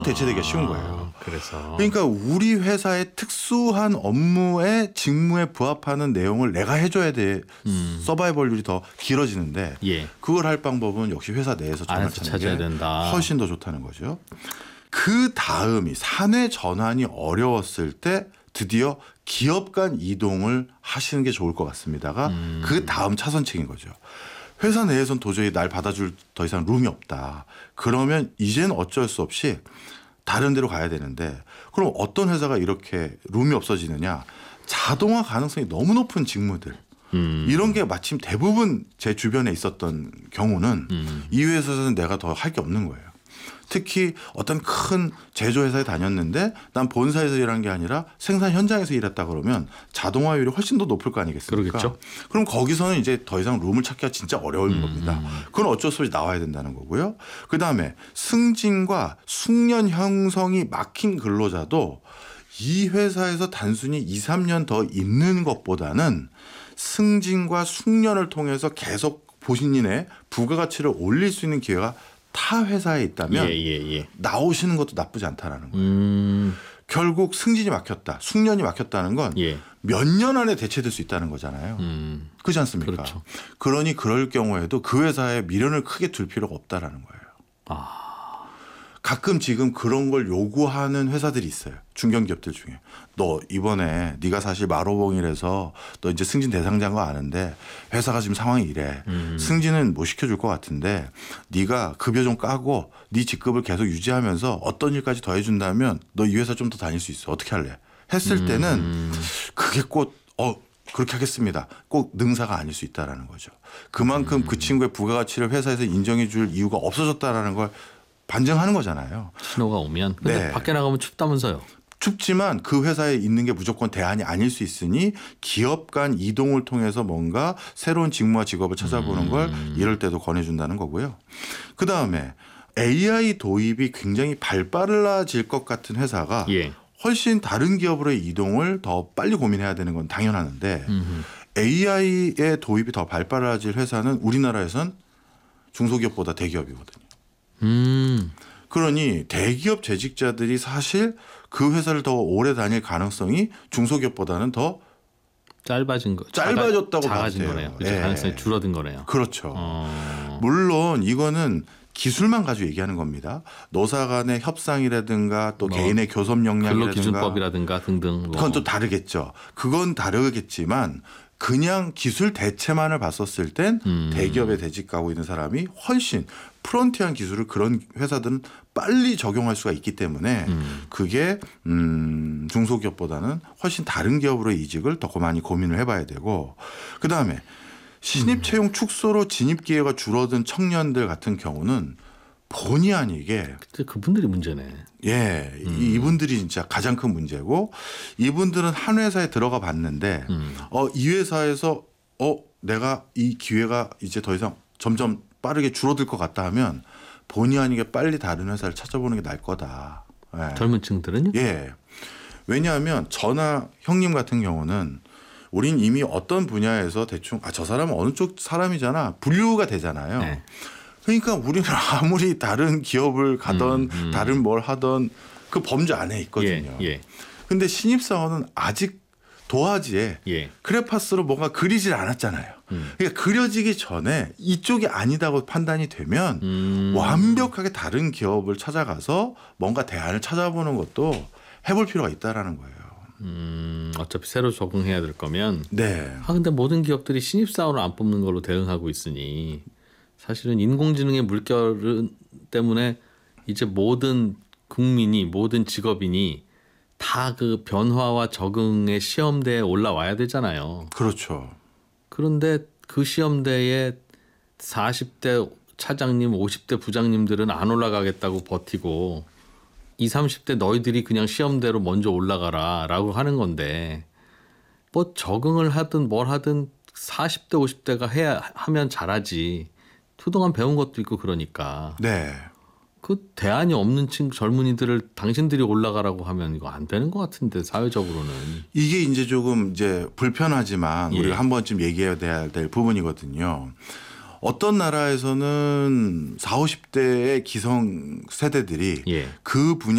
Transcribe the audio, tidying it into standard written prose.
대체되기가 쉬운 거예요. 그래서 그러니까 우리 회사의 특수한 업무의 직무에 부합하는 내용을 내가 해줘야 돼. 서바이벌률이 더 길어지는데 예. 그걸 할 방법은 역시 회사 내에서 안에서 정할 찾아야 게 된다. 훨씬 더 좋다는 거죠. 그 다음이 사내 전환이 어려웠을 때 드디어 기업 간 이동을 하시는 게 좋을 것 같습니다가 그 다음 차선책인 거죠. 회사 내에선 도저히 날 받아줄 더 이상 룸이 없다. 그러면 이제는 어쩔 수 없이 다른 데로 가야 되는데 그럼 어떤 회사가 이렇게 룸이 없어지느냐. 자동화 가능성이 너무 높은 직무들. 이런 게 마침 대부분 제 주변에 있었던 경우는 이 회사에서는 내가 더 할 게 없는 거예요. 특히 어떤 큰 제조회사에 다녔는데 난 본사에서 일한 게 아니라 생산 현장에서 일했다 그러면 자동화율이 훨씬 더 높을 거 아니겠습니까? 그러겠죠. 그럼 거기서는 이제 더 이상 룸을 찾기가 진짜 어려운 겁니다. 그건 어쩔 수 없이 나와야 된다는 거고요. 그다음에 승진과 숙련 형성이 막힌 근로자도 이 회사에서 단순히 2, 3년 더 있는 것보다는 승진과 숙련을 통해서 계속 본인의 부가가치를 올릴 수 있는 기회가 타 회사에 있다면 나오시는 것도 나쁘지 않다라는 거예요. 결국 승진이 막혔다, 숙련이 막혔다는 건 몇 년 안에 대체될 수 있다는 거잖아요. 그렇지 않습니까? 그렇죠. 그러니 그럴 경우에도 그 회사에 미련을 크게 둘 필요가 없다라는 거예요. 가끔 지금 그런 걸 요구하는 회사들이 있어요. 중견기업들 중에. 너 이번에 네가 사실 마로봉이라서 너 이제 승진 대상자인 거 아는데 회사가 지금 상황이 이래. 승진은 못 시켜줄 것 같은데 네가 급여 좀 까고 네 직급을 계속 유지하면서 어떤 일까지 더 해준다면 너 이 회사 좀 더 다닐 수 있어. 어떻게 할래? 했을 때는 그게 꼭 그렇게 하겠습니다. 꼭 능사가 아닐 수 있다라는 거죠. 그만큼 그 친구의 부가가치를 회사에서 인정해 줄 이유가 없어졌다라는 걸 반증하는 거잖아요. 신호가 오면. 근데 밖에 나가면 춥다면서요. 춥지만 그 회사에 있는 게 무조건 대안이 아닐 수 있으니 기업 간 이동을 통해서 뭔가 새로운 직무와 직업을 찾아보는 걸 이럴 때도 권해준다는 거고요. 그다음에 AI 도입이 굉장히 발빠르질 것 같은 회사가 훨씬 다른 기업으로의 이동을 더 빨리 고민해야 되는 건 당연하는데 AI의 도입이 더 발빠르질 회사는 우리나라에선 중소기업보다 대기업이거든요. 그러니 대기업 재직자들이 사실 그 회사를 더 오래 다닐 가능성이 중소기업보다는 더 짧아졌다고 작아진 거네요. 그렇죠. 가능성이 줄어든 거네요. 그렇죠. 물론 이거는 기술만 가지고 얘기하는 겁니다. 노사 간의 협상이라든가 또 개인의 교섭 역량이라든가 근로기준법이라든가 등등. 그건 또 다르겠죠. 그건 다르겠지만 그냥 기술 대체만을 봤었을 땐 대기업에 재직하고 있는 사람이 훨씬 프론티한 기술을 그런 회사들은 빨리 적용할 수가 있기 때문에 그게 중소기업보다는 훨씬 다른 기업으로의 이직을 더 많이 고민을 해봐야 되고 그다음에 신입 채용 축소로 진입 기회가 줄어든 청년들 같은 경우는 본의 아니게 그분들이 문제네. 이분들이 진짜 가장 큰 문제고 이분들은 한 회사에 들어가 봤는데 이 회사에서 내가 이 기회가 이제 더 이상 점점 빠르게 줄어들 것 같다 하면 본의 아니게 빨리 다른 회사를 찾아보는 게 나을 거다. 젊은 층들은요? 왜냐하면 저나 형님 같은 경우는 우린 이미 어떤 분야에서 대충 저 사람은 어느 쪽 사람이잖아. 분류가 되잖아요. 그러니까 우리는 아무리 다른 기업을 가던 다른 뭘 하던 그 범주 안에 있거든요. 근데 신입사원은 아직 도화지에 크레파스로 뭔가 그리질 않았잖아요. 그러니까 그려지기 전에 이쪽이 아니다고 판단이 되면 완벽하게 다른 기업을 찾아가서 뭔가 대안을 찾아보는 것도 해볼 필요가 있다라는 거예요. 어차피 새로 적응해야 될 거면. 근데 모든 기업들이 신입사원을 안 뽑는 걸로 대응하고 있으니 사실은 인공지능의 물결 때문에 이제 모든 국민이 모든 직업인이 다 그 변화와 적응의 시험대에 올라와야 되잖아요. 그렇죠. 그런데 그 시험대에 40대 차장님 50대 부장님들은 안 올라가겠다고 버티고 20, 30대 너희들이 그냥 시험대로 먼저 올라가라 라고 하는 건데 뭐 적응을 하든 뭘 하든 40대 50대가 하면 잘하지. 그동안 배운 것도 있고 그러니까. 그 대안이 없는 젊은이들을 당신들이 올라가라고 하면 이거 안 되는 것 같은데 사회적으로는. 이게 이제 조금 이제 불편하지만 우리가 한 번쯤 얘기해야 될 부분이거든요. 어떤 나라에서는 40, 50대의 기성 세대들이 예. 그 분야